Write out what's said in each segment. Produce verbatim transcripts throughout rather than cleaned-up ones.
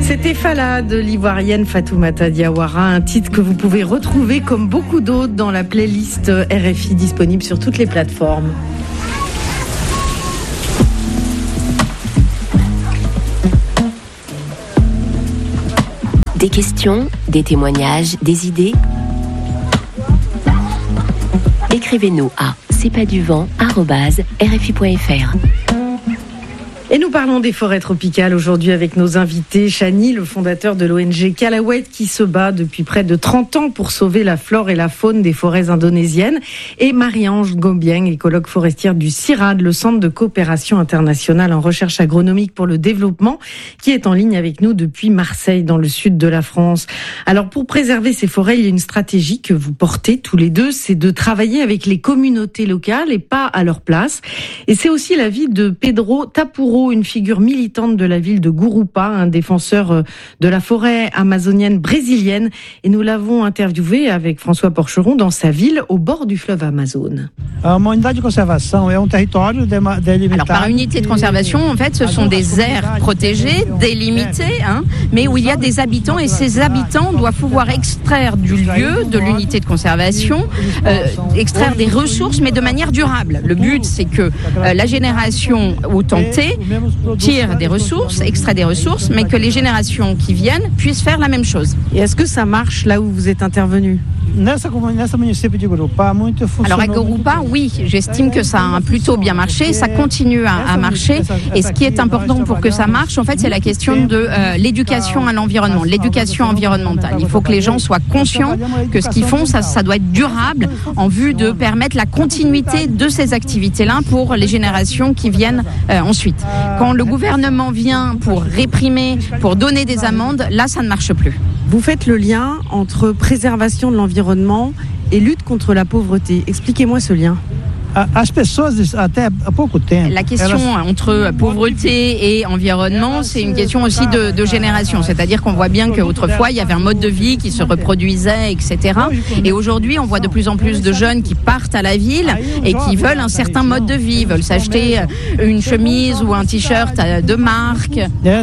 C'était Fala de l'ivoirienne Fatoumata Diawara, un titre que vous pouvez retrouver comme beaucoup d'autres dans la playlist R F I disponible sur toutes les plateformes. Des questions, des témoignages, des idées. Écrivez-nous à c'est pas du vent arobase r f i point f r. Et nous parlons des forêts tropicales aujourd'hui avec nos invités. Chani, le fondateur de l'O N G Kalawet, qui se bat depuis près de trente ans pour sauver la flore et la faune des forêts indonésiennes. Et Marie-Ange Gobieng, écologue forestière du CIRAD, le Centre de coopération internationale en recherche agronomique pour le développement, qui est en ligne avec nous depuis Marseille, dans le sud de la France. Alors, pour préserver ces forêts, il y a une stratégie que vous portez tous les deux, c'est de travailler avec les communautés locales et pas à leur place. Et c'est aussi l'avis de Pedro Tapuro, une figure militante de la ville de Gurupa, un défenseur de la forêt amazonienne brésilienne. Et nous l'avons interviewé avec François Porcheron dans sa ville, au bord du fleuve Amazone. Alors, par unité de conservation, en fait, ce sont des aires protégées, délimitées, hein, mais où il y a des habitants, et ces habitants doivent pouvoir extraire du lieu, de l'unité de conservation, euh, extraire des ressources, mais de manière durable. Le but, c'est que euh, la génération ou tentée tire des ressources, extrait des ressources, mais que les générations qui viennent puissent faire la même chose. Et est-ce que ça marche là où vous êtes intervenu ? Alors à Gurupa, oui, j'estime que ça a plutôt bien marché, ça continue à, à marcher. Et ce qui est important pour que ça marche, en fait, c'est la question de euh, l'éducation à l'environnement, l'éducation environnementale. Il faut que les gens soient conscients que ce qu'ils font, ça, ça doit être durable en vue de permettre la continuité de ces activités-là pour les générations qui viennent euh, ensuite. Quand le gouvernement vient pour réprimer, pour donner des amendes, là, ça ne marche plus. Vous faites le lien entre préservation de l'environnement et lutte contre la pauvreté. Expliquez-moi ce lien. La question entre pauvreté et environnement, c'est une question aussi de, de génération. C'est-à-dire qu'on voit bien qu'autrefois, il y avait un mode de vie qui se reproduisait, et cetera. Et aujourd'hui, on voit de plus en plus de jeunes qui partent à la ville et qui veulent un certain mode de vie, ils veulent s'acheter une chemise ou un t-shirt de marque.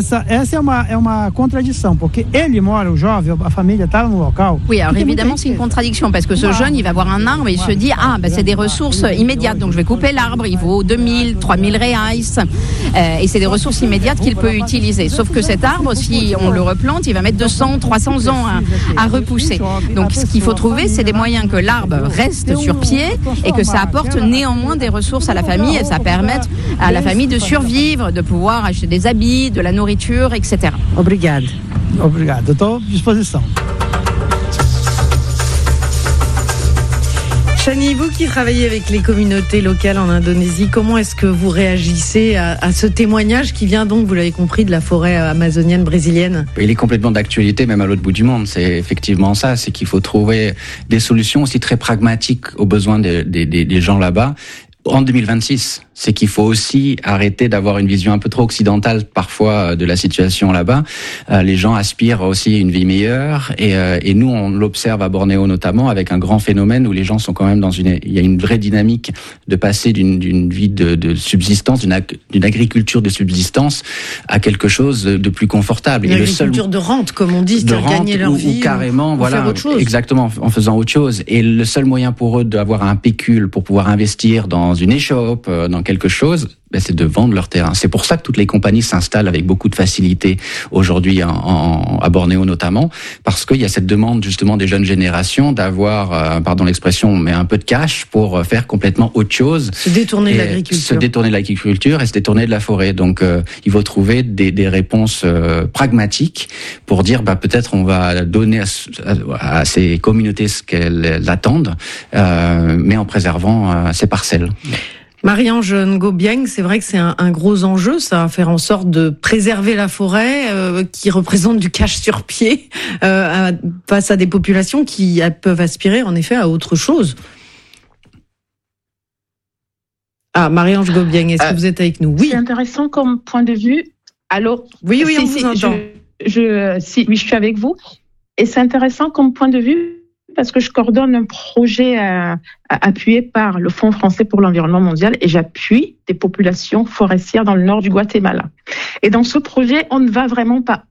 Oui, alors évidemment, c'est une contradiction parce que ce jeune, il va voir un arbre et il se dit « Ah, bah, c'est des ressources immédiates. Donc je vais couper l'arbre, il vaut deux mille, trois mille reais euh, et c'est des ressources immédiates qu'il peut utiliser. Sauf que cet arbre, si on le replante, il va mettre deux cents, trois cents ans à, à repousser. Donc ce qu'il faut trouver, c'est des moyens que l'arbre reste sur pied et que ça apporte néanmoins des ressources à la famille et ça permette à la famille de survivre, de pouvoir acheter des habits, de la nourriture, et cetera. Obrigado. Obrigado, estou à disposição. Chani, vous qui travaillez avec les communautés locales en Indonésie, comment est-ce que vous réagissez à, à ce témoignage qui vient donc, vous l'avez compris, de la forêt amazonienne brésilienne ? Il est complètement d'actualité, même à l'autre bout du monde. C'est effectivement ça, c'est qu'il faut trouver des solutions aussi très pragmatiques aux besoins des, des, des gens là-bas. En deux mille vingt-six, c'est qu'il faut aussi arrêter d'avoir une vision un peu trop occidentale parfois de la situation là-bas. Euh, les gens aspirent aussi à une vie meilleure et, euh, et nous on l'observe à Bornéo notamment avec un grand phénomène où les gens sont quand même dans une, il y a une vraie dynamique de passer d'une, d'une vie de, de subsistance, d'une, ag, d'une agriculture de subsistance à quelque chose de plus confortable. Une et agriculture le seul, de rente, comme on dit, c'est-à-dire gagner leur ou, vie ou carrément, ou, voilà, faire autre chose. Exactement, en faisant autre chose. Et le seul moyen pour eux d'avoir un pécule pour pouvoir investir dans une échoppe, dans quelque chose, ben c'est de vendre leur terrain. C'est pour ça que toutes les compagnies s'installent avec beaucoup de facilité aujourd'hui en, en, à Bornéo notamment, parce qu'il y a cette demande justement des jeunes générations d'avoir, euh, pardon l'expression, mais un peu de cash pour faire complètement autre chose. Se détourner de l'agriculture. Se détourner de l'agriculture et se détourner de la forêt. Donc euh, il faut trouver des, des réponses euh, pragmatiques pour dire bah peut-être on va donner à, à, à ces communautés ce qu'elles attendent, euh, mais en préservant euh, ces parcelles. Marie-Ange Ngobieng, c'est vrai que c'est un, un gros enjeu, ça, faire en sorte de préserver la forêt euh, qui représente du cash sur pied euh, à, face à des populations qui peuvent aspirer en effet à autre chose. Ah, Marie-Ange Ngobieng, est-ce euh, que vous êtes avec nous ? Oui. C'est intéressant comme point de vue. Allô ? Oui, oui, si, on si, vous entend. Je, je, si, oui, je suis avec vous. Et c'est intéressant comme point de vue parce que je coordonne un projet euh, appuyé par le Fonds français pour l'environnement mondial et j'appuie des populations forestières dans le nord du Guatemala. Et dans ce projet, on ne va vraiment pas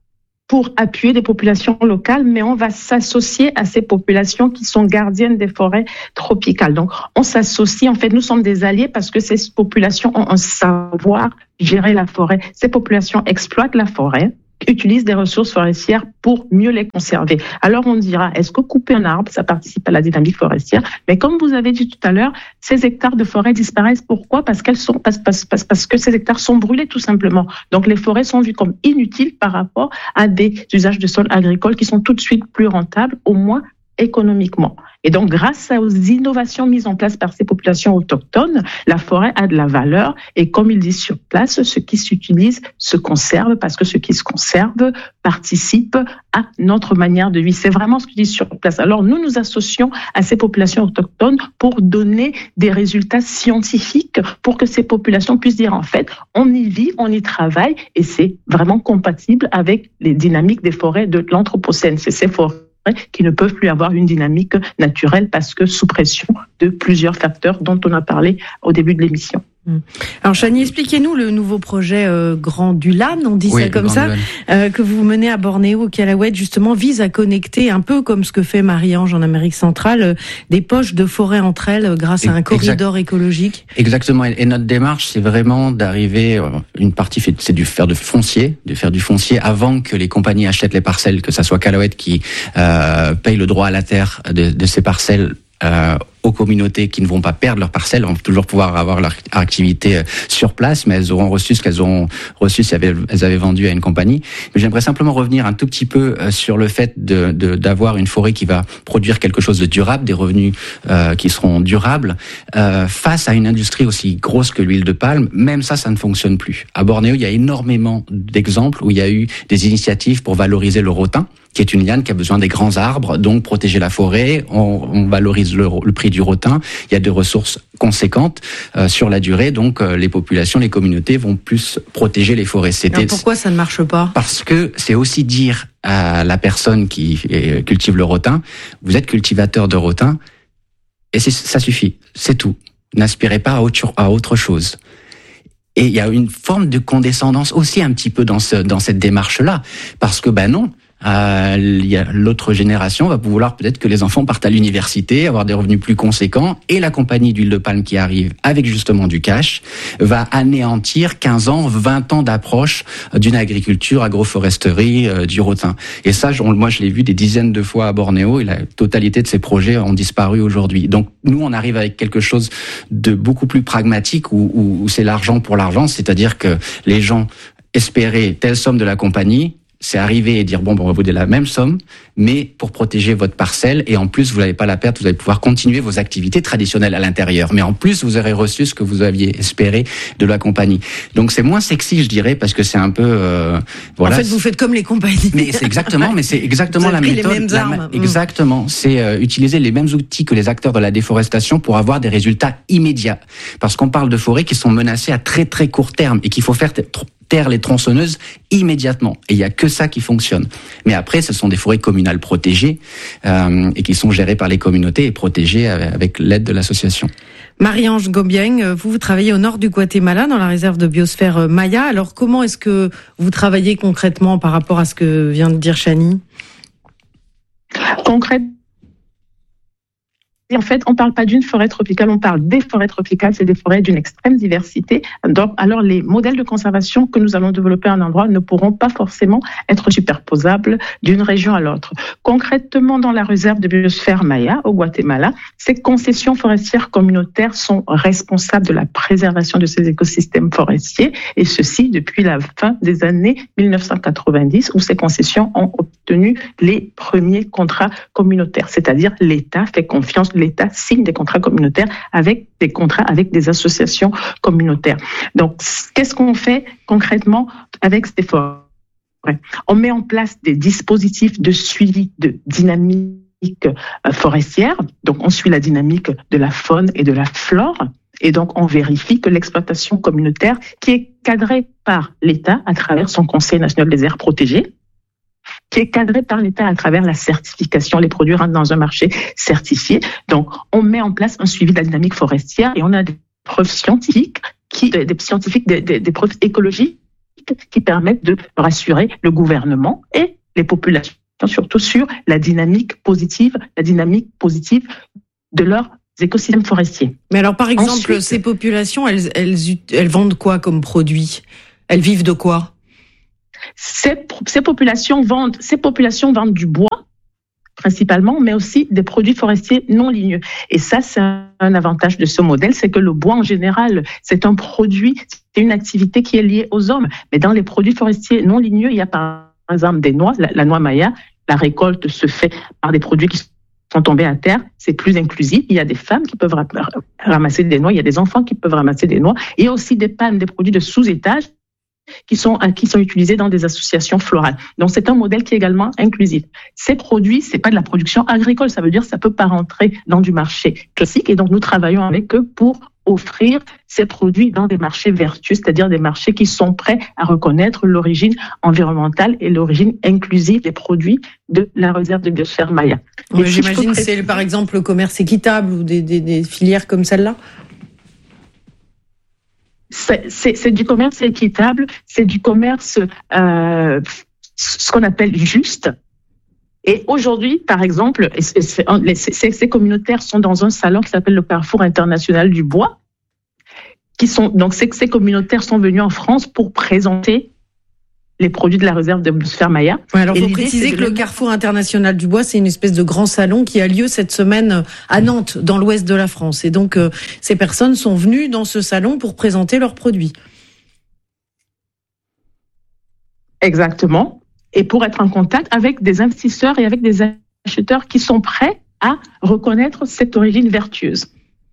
pour appuyer des populations locales, mais on va s'associer à ces populations qui sont gardiennes des forêts tropicales. Donc, on s'associe, en fait, nous sommes des alliés parce que ces populations ont un savoir gérer la forêt. Ces populations exploitent la forêt, utilisent des ressources forestières pour mieux les conserver. Alors on dira, est-ce que couper un arbre, ça participe à la dynamique forestière? Mais comme vous avez dit tout à l'heure, ces hectares de forêt disparaissent. Pourquoi? Parce qu'elles sont, parce, parce, parce, parce que ces hectares sont brûlés tout simplement. Donc les forêts sont vues comme inutiles par rapport à des usages de sol agricole qui sont tout de suite plus rentables, au moins économiquement. Et donc, grâce aux innovations mises en place par ces populations autochtones, la forêt a de la valeur. Et comme ils disent sur place, ce qui s'utilise se conserve parce que ce qui se conserve participe à notre manière de vivre. C'est vraiment ce qu'ils disent sur place. Alors, nous nous associons à ces populations autochtones pour donner des résultats scientifiques pour que ces populations puissent dire, en fait, on y vit, on y travaille et c'est vraiment compatible avec les dynamiques des forêts de l'Anthropocène. C'est ces forêts qui ne peuvent plus avoir une dynamique naturelle parce que sous pression de plusieurs facteurs dont on a parlé au début de l'émission. Alors Chani, expliquez-nous le nouveau projet euh, Grand Dulan, on dit oui, ça comme ça, euh, que vous menez à Bornéo, au Calawet, justement, vise à connecter un peu comme ce que fait Marie-Ange en Amérique centrale, euh, des poches de forêt entre elles grâce à un corridor exact. écologique. Exactement, et notre démarche, c'est vraiment d'arriver, euh, une partie, c'est du faire de foncier, de faire du foncier avant que les compagnies achètent les parcelles, que ça soit Calawet qui euh, paye le droit à la terre de, de ces parcelles euh, aux communautés qui ne vont pas perdre leurs parcelles, vont toujours pouvoir avoir leur activité sur place, mais elles auront reçu ce qu'elles auront reçu si elles avaient vendu à une compagnie. Mais j'aimerais simplement revenir un tout petit peu sur le fait de, de, d'avoir une forêt qui va produire quelque chose de durable, des revenus euh, qui seront durables, euh, face à une industrie aussi grosse que l'huile de palme. Même ça, ça ne fonctionne plus. À Bornéo, il y a énormément d'exemples où il y a eu des initiatives pour valoriser le rotin, qui est une liane qui a besoin des grands arbres, donc protéger la forêt, on, on valorise le, le prix du rotin, il y a des ressources conséquentes euh, sur la durée, donc euh, les populations, les communautés vont plus protéger les forêts. C'était... Alors pourquoi ça ne marche pas? Parce que c'est aussi dire à la personne qui euh, cultive le rotin, vous êtes cultivateur de rotin, et c'est, ça suffit, c'est tout. N'aspirez pas à autre, à autre chose. Et il y a une forme de condescendance aussi un petit peu dans, ce, dans cette démarche-là, parce que ben non, Euh, il y a l'autre génération va vouloir peut-être que les enfants partent à l'université, avoir des revenus plus conséquents, et la compagnie d'huile de palme qui arrive avec justement du cash va anéantir quinze ans, vingt ans d'approche d'une agriculture, agroforesterie, euh, du rotin. Et ça, je, moi je l'ai vu des dizaines de fois à Bornéo, et la totalité de ces projets ont disparu aujourd'hui. Donc nous, on arrive avec quelque chose de beaucoup plus pragmatique, où, où, où c'est l'argent pour l'argent, c'est-à-dire que les gens espéraient telle somme de la compagnie, c'est arriver et dire, bon, on va vous donner la même somme, mais pour protéger votre parcelle, et en plus, vous n'allez pas la perdre, vous allez pouvoir continuer vos activités traditionnelles à l'intérieur. Mais en plus, vous aurez reçu ce que vous aviez espéré de la compagnie. Donc, c'est moins sexy, je dirais, parce que c'est un peu, euh, voilà. En fait, vous faites comme les compagnies. Mais c'est exactement, mais c'est exactement la méthode. Les mêmes armes. La, exactement. C'est euh, utiliser les mêmes outils que les acteurs de la déforestation pour avoir des résultats immédiats. Parce qu'on parle de forêts qui sont menacées à très, très court terme et qu'il faut faire t- taire les tronçonneuses immédiatement. Et il n'y a que ça qui fonctionne. Mais après, ce sont des forêts communales protégées euh, et qui sont gérées par les communautés et protégées avec l'aide de l'association. Marie-Ange Gobieng, vous, vous travaillez au nord du Guatemala, dans la réserve de biosphère Maya. Alors, comment est-ce que vous travaillez concrètement par rapport à ce que vient de dire Chani? Concrètement, en fait, on ne parle pas d'une forêt tropicale, on parle des forêts tropicales, c'est des forêts d'une extrême diversité. Donc, alors, les modèles de conservation que nous allons développer à un endroit ne pourront pas forcément être superposables d'une région à l'autre. Concrètement, dans la réserve de biosphère Maya, au Guatemala, ces concessions forestières communautaires sont responsables de la préservation de ces écosystèmes forestiers, et ceci depuis la fin des années mille neuf cent quatre-vingt-dix, où ces concessions ont obtenu les premiers contrats communautaires, c'est-à-dire l'État fait confiance, l'État signe des contrats communautaires avec des contrats avec des associations communautaires. Donc, qu'est-ce qu'on fait concrètement avec ces forêts? On met en place des dispositifs de suivi de dynamique forestière. Donc, on suit la dynamique de la faune et de la flore. Et donc, on vérifie que l'exploitation communautaire, qui est cadrée par l'État à travers son Conseil national des aires protégées, qui est cadré par l'État à travers la certification. Les produits rentrent dans un marché certifié. Donc, on met en place un suivi de la dynamique forestière et on a des preuves scientifiques, qui, des, des scientifiques, des, des, des preuves écologiques qui permettent de rassurer le gouvernement et les populations, surtout sur la dynamique positive, la dynamique positive de leurs écosystèmes forestiers. Mais alors, par exemple, Ensuite, ces populations, elles, elles, elles vendent quoi comme produit ? Elles vivent de quoi ? Ces, ces populations vendent, ces populations vendent du bois, principalement, mais aussi des produits forestiers non ligneux. Et ça, c'est un avantage de ce modèle, c'est que le bois, en général, c'est un produit, c'est une activité qui est liée aux hommes. Mais dans les produits forestiers non ligneux, il y a par exemple des noix, la, la noix maya, la récolte se fait par des produits qui sont tombés à terre, c'est plus inclusif. Il y a des femmes qui peuvent ramasser des noix, il y a des enfants qui peuvent ramasser des noix. Il y a aussi des palmes, des produits de sous-étage qui sont, qui sont utilisés dans des associations florales. Donc, c'est un modèle qui est également inclusif. Ces produits, c'est pas de la production agricole, ça veut dire que ça peut pas rentrer dans du marché classique. Et donc, nous travaillons avec eux pour offrir ces produits dans des marchés vertueux, c'est-à-dire des marchés qui sont prêts à reconnaître l'origine environnementale et l'origine inclusive des produits de la réserve de biosphère Maya. Oui, si j'imagine que c'est par exemple le commerce équitable ou des, des, des filières comme celle-là. C'est, c'est, c'est du commerce équitable, c'est du commerce, euh, ce qu'on appelle juste. Et aujourd'hui, par exemple, c'est, c'est, c'est, ces communautaires sont dans un salon qui s'appelle le Carrefour international du bois. Qui sont, donc, ces, ces communautaires sont venus en France pour présenter les produits de la réserve de biosphère Maya. Ouais, alors, il faut préciser que le Carrefour international du bois, c'est une espèce de grand salon qui a lieu cette semaine à Nantes, dans l'ouest de la France. Et donc, euh, ces personnes sont venues dans ce salon pour présenter leurs produits. Exactement. Et pour être en contact avec des investisseurs et avec des acheteurs qui sont prêts à reconnaître cette origine vertueuse.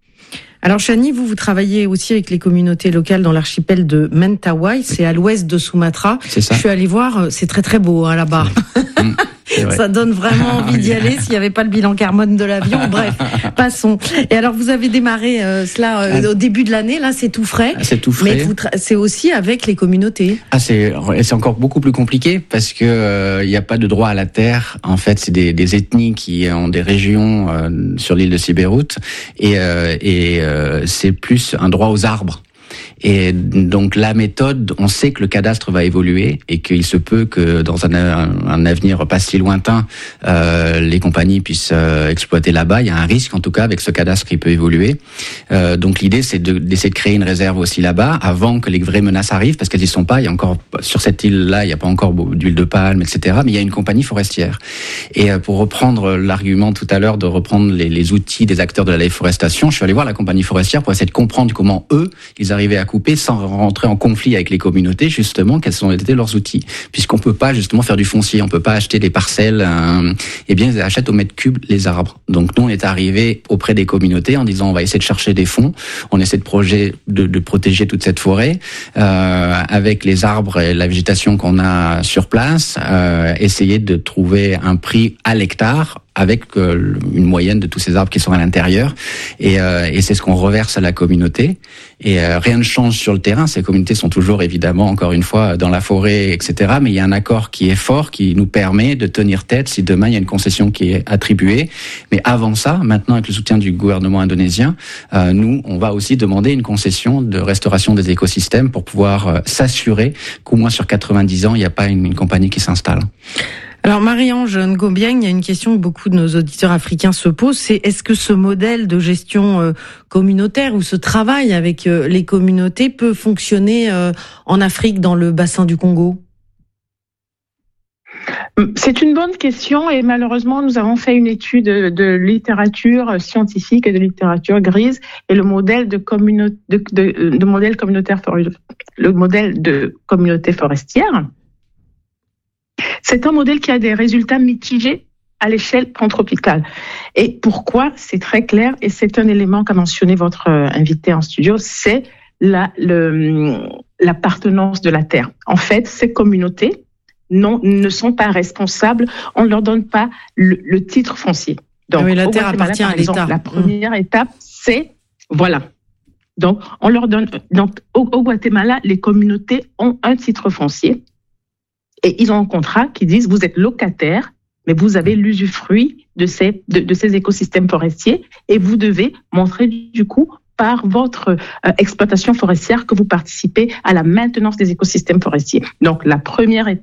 Alors, Chani, vous, vous travaillez aussi avec les communautés locales dans l'archipel de Mentawai, c'est à l'ouest de Sumatra. C'est ça. Je suis allée voir, c'est très très beau hein, là-bas. Mmh. Ça donne vraiment envie d'y aller s'il n'y avait pas le bilan carbone de l'avion. Bref, passons. Et alors, vous avez démarré euh, cela euh, au début de l'année. Là, c'est tout frais. C'est tout frais. Mais vous tra- c'est aussi avec les communautés. Ah, c'est c'est encore beaucoup plus compliqué parce que il euh, n'y a pas de droit à la terre. En fait, c'est des, des ethnies qui ont des régions euh, sur l'île de Sibérut et euh, et euh, c'est plus un droit aux arbres. Et donc la méthode, on sait que le cadastre va évoluer et qu'il se peut que dans un, un, un avenir pas si lointain, euh, les compagnies puissent euh, exploiter là-bas. Il y a un risque en tout cas avec ce cadastre qui peut évoluer. Euh, donc l'idée c'est de, d'essayer de créer une réserve aussi là-bas avant que les vraies menaces arrivent parce qu'elles y sont pas. Il y a encore sur cette île-là, il n'y a pas encore d'huile de palme, et cetera. Mais il y a une compagnie forestière. Et euh, pour reprendre l'argument tout à l'heure de reprendre les, les outils des acteurs de la déforestation, je suis allé voir la compagnie forestière pour essayer de comprendre comment eux ils arrivaient à couper sans rentrer en conflit avec les communautés, justement, quels ont été leurs outils. Puisqu'on peut pas, justement, faire du foncier, on peut pas acheter des parcelles, euh, eh bien, ils achètent au mètre cube les arbres. Donc, nous, on est arrivé auprès des communautés en disant, on va essayer de chercher des fonds, on essaie de, projet, de, de protéger toute cette forêt, euh, avec les arbres et la végétation qu'on a sur place, euh, essayer de trouver un prix à l'hectare, avec euh, une moyenne de tous ces arbres qui sont à l'intérieur. Et, euh, et c'est ce qu'on reverse à la communauté. Et euh, rien ne change sur le terrain. Ces communautés sont toujours, évidemment, encore une fois, dans la forêt, et cetera. Mais il y a un accord qui est fort, qui nous permet de tenir tête si demain il y a une concession qui est attribuée. Mais avant ça, maintenant, avec le soutien du gouvernement indonésien, euh, nous, on va aussi demander une concession de restauration des écosystèmes pour pouvoir euh, s'assurer qu'au moins sur quatre-vingt-dix ans, il n'y a pas une, une compagnie qui s'installe. Alors Marie-Ange Ngobieng, il y a une question que beaucoup de nos auditeurs africains se posent, c'est est-ce que ce modèle de gestion euh, communautaire ou ce travail avec euh, les communautés peut fonctionner euh, en Afrique, dans le bassin du Congo ? C'est une bonne question et malheureusement, nous avons fait une étude de, de littérature scientifique et de littérature grise et le modèle de, communa- de, de, de modèle communautaire, le modèle de communauté forestière, c'est un modèle qui a des résultats mitigés à l'échelle pantropicale. Et pourquoi ? C'est très clair et c'est un élément qu'a mentionné votre invité en studio, c'est la, le, l'appartenance de la terre. En fait, ces communautés non, ne sont pas responsables, on ne leur donne pas le, le titre foncier. Donc, oui, la terre appartient à l'État. La première mmh. étape, c'est, voilà. Donc, on leur donne, donc, au, au Guatemala, les communautés ont un titre foncier. Et ils ont un contrat qui dit vous êtes locataire, mais vous avez l'usufruit de ces, de, de ces écosystèmes forestiers et vous devez montrer du coup par votre euh, exploitation forestière que vous participez à la maintenance des écosystèmes forestiers. Donc la première étape,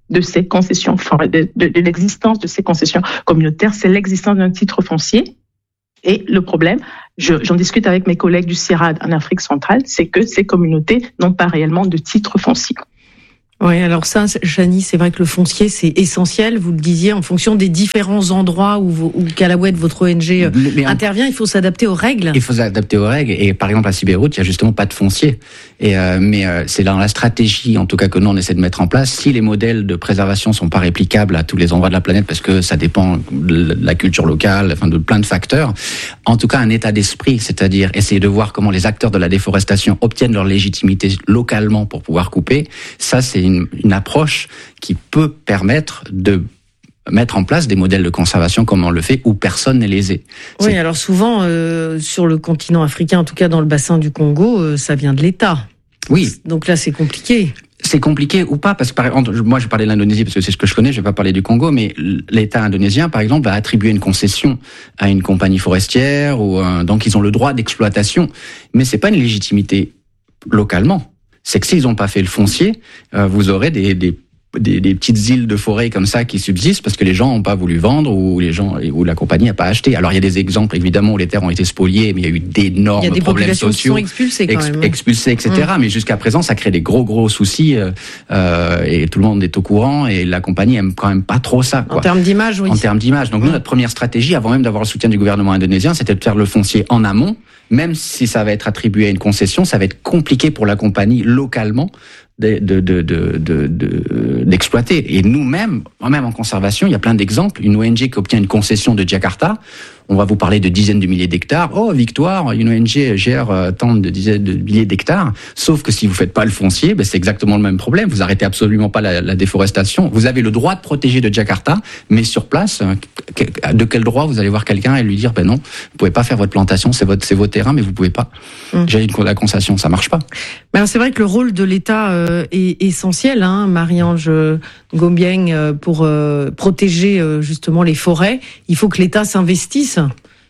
de ces concessions, de, de, de l'existence de ces concessions communautaires, c'est l'existence d'un titre foncier. Et le problème, je, j'en discute avec mes collègues du CIRAD en Afrique centrale, c'est que ces communautés n'ont pas réellement de titre foncier. Oui, alors ça, Chani, c'est vrai que le foncier, c'est essentiel. Vous le disiez, en fonction des différents endroits où, où Calaouet, votre O N G, mais intervient, il faut s'adapter aux règles. Il faut s'adapter aux règles. Et par exemple, à Sibéroute, il n'y a justement pas de foncier. Et euh, mais euh, c'est dans la stratégie, en tout cas, que nous, on essaie de mettre en place. Si les modèles de préservation sont pas réplicables à tous les endroits de la planète, parce que ça dépend de la culture locale, enfin de plein de facteurs, en tout cas, un état d'esprit, c'est-à-dire essayer de voir comment les acteurs de la déforestation obtiennent leur légitimité localement pour pouvoir couper, ça, c'est Une, une approche qui peut permettre de mettre en place des modèles de conservation comme on le fait, où personne n'est lésé. Oui, C'est... alors souvent, euh, sur le continent africain, en tout cas dans le bassin du Congo, euh, ça vient de l'État. Oui. Donc là, c'est compliqué. C'est compliqué ou pas, parce que par exemple, moi je parlais de l'Indonésie parce que c'est ce que je connais, je vais pas parler du Congo, mais l'État indonésien, par exemple, va attribuer une concession à une compagnie forestière, ou un... donc ils ont le droit d'exploitation, mais c'est pas une légitimité localement. C'est que s'ils n'ont pas fait le foncier, euh, vous aurez des, des, des, des petites îles de forêt comme ça qui subsistent parce que les gens n'ont pas voulu vendre ou les gens ou la compagnie n'a pas acheté. Alors il y a des exemples évidemment où les terres ont été spoliées, mais il y a eu d'énormes il y a des problèmes sociaux, qui sont expulsés, quand ex, même. expulsés, et cetera. Mmh. Mais jusqu'à présent, ça crée des gros gros soucis euh, et tout le monde est au courant et la compagnie aime quand même pas trop ça. Quoi. En termes d'image, oui. En termes d'image. Donc mmh. nous, notre première stratégie, avant même d'avoir le soutien du gouvernement indonésien, c'était de faire le foncier en amont. Même si ça va être attribué à une concession, ça va être compliqué pour la compagnie localement de, de, de, de, de, de, d'exploiter. Et nous-mêmes, même en conservation, il y a plein d'exemples. Une O N G qui obtient une concession de Jakarta, on va vous parler de dizaines de milliers d'hectares. Oh, victoire, une O N G gère euh, tant de dizaines de milliers d'hectares. Sauf que si vous faites pas le foncier, ben c'est exactement le même problème. Vous arrêtez absolument pas la, la déforestation. Vous avez le droit de protéger de Jakarta, mais sur place, de quel droit vous allez voir quelqu'un et lui dire, ben non, vous pouvez pas faire votre plantation, c'est votre, c'est votre terrain, mais vous pouvez pas. Mmh. J'ai une la concession, ça marche pas. Mais alors c'est vrai que le rôle de l'État euh, est essentiel, hein, Marie-Ange Gombieng, euh, pour euh, protéger euh, justement les forêts. Il faut que l'État s'investisse.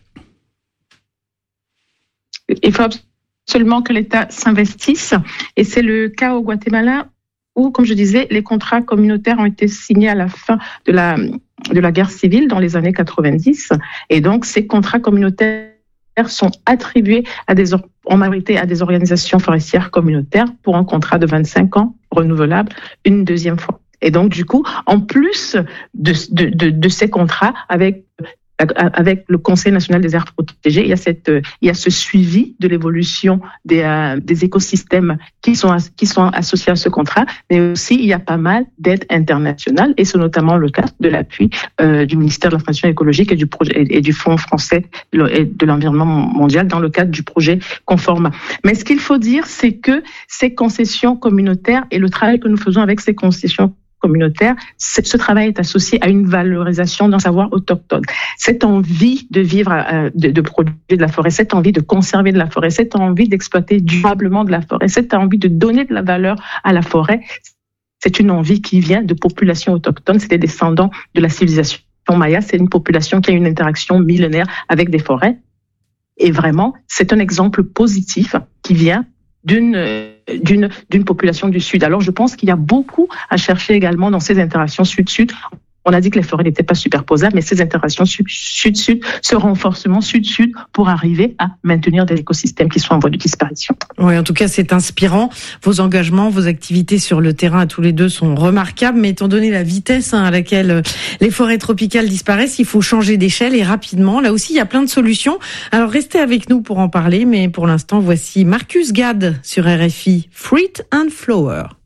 Il faut absolument que l'État s'investisse, et c'est le cas au Guatemala où, comme je disais, les contrats communautaires ont été signés à la fin de la, de la guerre civile dans les années quatre-vingt-dix, et donc ces contrats communautaires sont attribués à des, en majorité à des organisations forestières communautaires pour un contrat de vingt-cinq ans renouvelable une deuxième fois. Et donc, du coup, en plus de, de, de, de ces contrats avec avec le Conseil national des aires protégées, il y a cette, il y a ce suivi de l'évolution des, euh, des écosystèmes qui sont, qui sont associés à ce contrat, mais aussi il y a pas mal d'aides internationales, et c'est notamment le cas de l'appui euh, du ministère de la Transition écologique et du projet et du Fonds français de l'environnement mondial dans le cadre du projet Conforma. Mais ce qu'il faut dire, c'est que ces concessions communautaires et le travail que nous faisons avec ces concessions communautaire, ce travail est associé à une valorisation d'un savoir autochtone. Cette envie de vivre, euh, de, de produire de la forêt, cette envie de conserver de la forêt, cette envie d'exploiter durablement de la forêt, cette envie de donner de la valeur à la forêt, c'est une envie qui vient de populations autochtones, c'est des descendants de la civilisation maya, c'est une population qui a une interaction millénaire avec des forêts. Et vraiment, c'est un exemple positif qui vient d'une d'une d'une population du Sud. Alors je pense qu'il y a beaucoup à chercher également dans ces interactions Sud-Sud. On a dit que les forêts n'étaient pas superposables, mais ces interactions Sud-Sud, ce renforcement Sud-Sud pour arriver à maintenir des écosystèmes qui sont en voie de disparition. Oui, en tout cas, c'est inspirant. Vos engagements, vos activités sur le terrain à tous les deux sont remarquables, mais étant donné la vitesse hein, à laquelle les forêts tropicales disparaissent, il faut changer d'échelle et rapidement. Là aussi, il y a plein de solutions. Alors, restez avec nous pour en parler, mais pour l'instant, voici Marcus Gad sur R F I, Fruit and Flower.